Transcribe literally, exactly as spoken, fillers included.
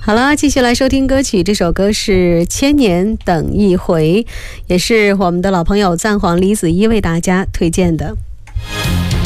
好了，继续来收听歌曲，这首歌是《千年等一回》，也是我们的老朋友赞皇李子一为大家推荐的。